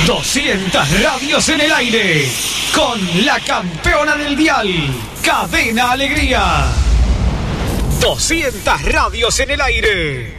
200 radios en el aire, con la campeona del dial, Cadena Alegría. 200 radios en el aire.